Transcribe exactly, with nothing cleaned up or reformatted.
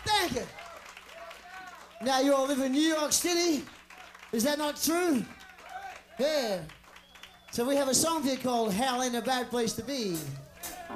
Thank you. Now you all live in New York City. Is that not true? Yeah. So we have a song here called Hell Ain't a Bad Place to Be.